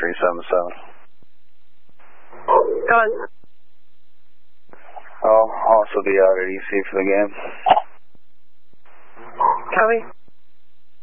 377. Go on. I'll also be out at EC for the game. Copy.